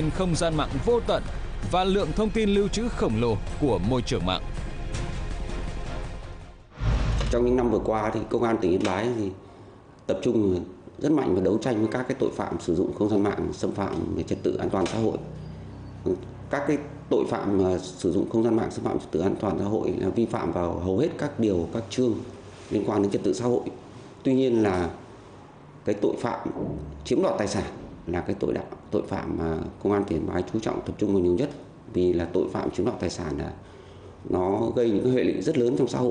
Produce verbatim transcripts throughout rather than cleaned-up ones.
trên không gian mạng vô tận và lượng thông tin lưu trữ khổng lồ của môi trường mạng. Trong những năm vừa qua thì Công an tỉnh Yên Bái thì tập trung rất mạnh vào đấu tranh với các cái tội phạm sử dụng không gian mạng xâm phạm về trật tự an toàn xã hội. Các cái tội phạm mà sử dụng không gian mạng xâm phạm trật tự an toàn xã hội là vi phạm vào hầu hết các điều, các chương liên quan đến trật tự xã hội. Tuy nhiên là cái tội phạm chiếm đoạt tài sản là cái tội đạo, tội phạm mà Công an tỉnh Yên Bái chú trọng tập trung vào nhiều nhất, vì là tội phạm chiếm đoạt tài sản là nó gây những hệ lụy rất lớn trong xã hội.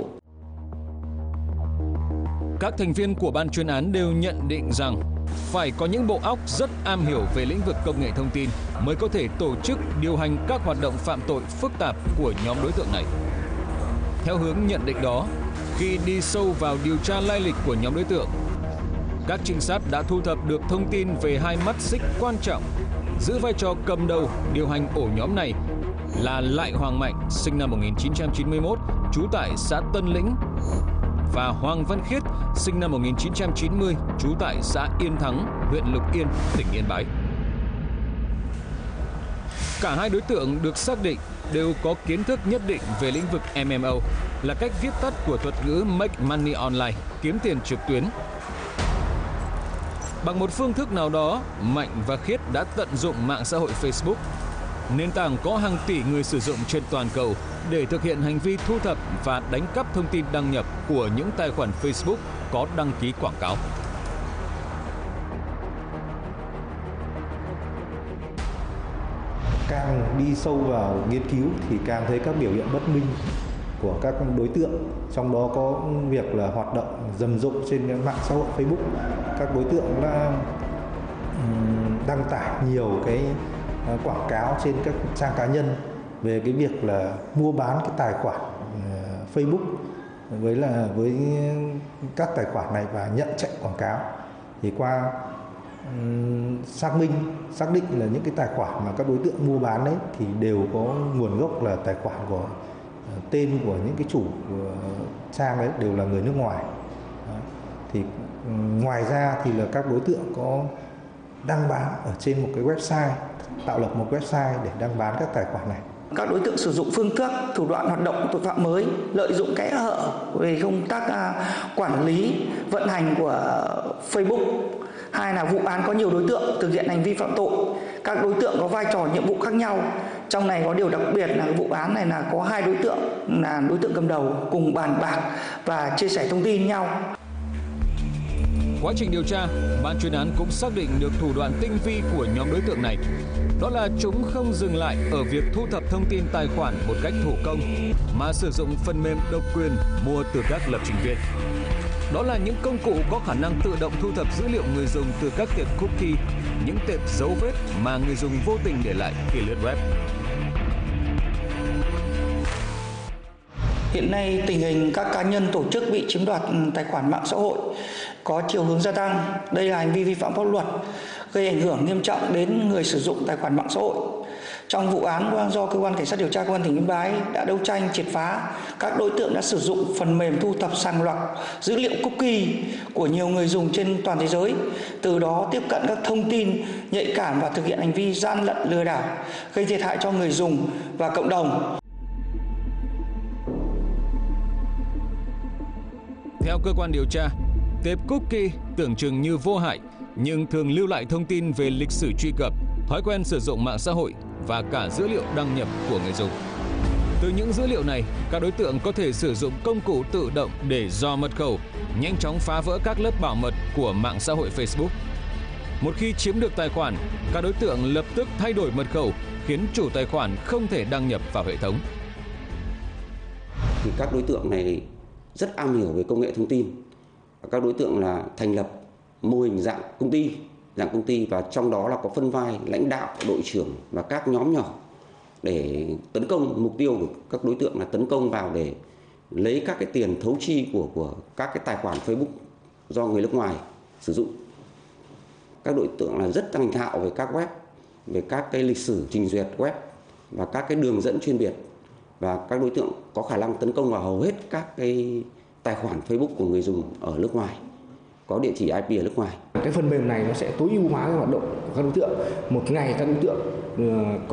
Các thành viên của ban chuyên án đều nhận định rằng phải có những bộ óc rất am hiểu về lĩnh vực công nghệ thông tin mới có thể tổ chức điều hành các hoạt động phạm tội phức tạp của nhóm đối tượng này. Theo hướng nhận định đó, khi đi sâu vào điều tra lai lịch của nhóm đối tượng, các trinh sát đã thu thập được thông tin về hai mắt xích quan trọng giữ vai trò cầm đầu điều hành ổ nhóm này là Lại Hoàng Mạnh, sinh năm một nghìn chín trăm chín mươi mốt, trú tại xã Tân Lĩnh, và Hoàng Văn Khiết, sinh năm một nghìn chín trăm chín mươi, trú tại xã Yên Thắng, huyện Lục Yên, tỉnh Yên Bái. Cả hai đối tượng được xác định đều có kiến thức nhất định về lĩnh vực em em ô, là cách viết tắt của thuật ngữ Make Money Online, kiếm tiền trực tuyến. Bằng một phương thức nào đó, Mạnh và Khiết đã tận dụng mạng xã hội Facebook, nền tảng có hàng tỷ người sử dụng trên toàn cầu, để thực hiện hành vi thu thập và đánh cắp thông tin đăng nhập của những tài khoản Facebook có đăng ký quảng cáo. Càng đi sâu vào nghiên cứu thì càng thấy các biểu hiện bất minh của các đối tượng, trong đó có việc là hoạt động rầm rộ trên mạng xã hội Facebook. Các đối tượng đã đăng tải nhiều cái quảng cáo trên các trang cá nhân về cái việc là mua bán cái tài khoản Facebook với là với các tài khoản này và nhận chạy quảng cáo. Thì qua um, xác minh xác định là những cái tài khoản mà các đối tượng mua bán đấy thì đều có nguồn gốc là tài khoản của uh, tên của những cái chủ của trang đấy đều là người nước ngoài. Đó. Thì um, ngoài ra thì là các đối tượng có đăng bán ở trên một cái website, tạo lập một website để đăng bán các tài khoản này. Các đối tượng sử dụng phương thức, thủ đoạn hoạt động tội phạm mới, lợi dụng kẽ hở về công tác quản lý, vận hành của Facebook. Hai là vụ án có nhiều đối tượng thực hiện hành vi phạm tội. Các đối tượng có vai trò nhiệm vụ khác nhau. Trong này có điều đặc biệt là vụ án này là có hai đối tượng là đối tượng cầm đầu cùng bàn bạc và chia sẻ thông tin nhau. Quá trình điều tra, ban chuyên án cũng xác định được thủ đoạn tinh vi của nhóm đối tượng này. Đó là chúng không dừng lại ở việc thu thập thông tin tài khoản một cách thủ công, mà sử dụng phần mềm độc quyền mua từ các lập trình viên. Đó là những công cụ có khả năng tự động thu thập dữ liệu người dùng từ các tệp cookie, những tệp dấu vết mà người dùng vô tình để lại khi lướt web. Hiện nay, tình hình các cá nhân tổ chức bị chiếm đoạt tài khoản mạng xã hội có chiều hướng gia tăng. Đây là hành vi vi phạm pháp luật, gây ảnh hưởng nghiêm trọng đến người sử dụng tài khoản mạng xã hội. Trong vụ án do Cơ quan Cảnh sát điều tra Công an tỉnh Yên Bái đã đấu tranh triệt phá, các đối tượng đã sử dụng phần mềm thu thập sàng lọc dữ liệu cookie của nhiều người dùng trên toàn thế giới, từ đó tiếp cận các thông tin nhạy cảm và thực hiện hành vi gian lận lừa đảo, gây thiệt hại cho người dùng và cộng đồng. Theo cơ quan điều tra, tệp cookie tưởng chừng như vô hại nhưng thường lưu lại thông tin về lịch sử truy cập, thói quen sử dụng mạng xã hội và cả dữ liệu đăng nhập của người dùng. Từ những dữ liệu này, các đối tượng có thể sử dụng công cụ tự động để dò mật khẩu, nhanh chóng phá vỡ các lớp bảo mật của mạng xã hội Facebook. Một khi chiếm được tài khoản, các đối tượng lập tức thay đổi mật khẩu, khiến chủ tài khoản không thể đăng nhập vào hệ thống. Thì các đối tượng này rất am hiểu về công nghệ thông tin. Các đối tượng là thành lập mô hình dạng công ty, dạng công ty và trong đó là có phân vai lãnh đạo, đội trưởng và các nhóm nhỏ để tấn công. Mục tiêu của các đối tượng là tấn công vào để lấy các cái tiền thấu chi của của các cái tài khoản Facebook do người nước ngoài sử dụng. Các đối tượng là rất thành thạo về các web, về các cái lịch sử trình duyệt web và các cái đường dẫn chuyên biệt, và các đối tượng có khả năng tấn công vào hầu hết các cái tài khoản Facebook của người dùng ở nước ngoài. có địa chỉ i pê ở nước ngoài. Cái phần mềm này nó sẽ tối ưu hóa cái hoạt động của các đối tượng. Một ngày các đối tượng có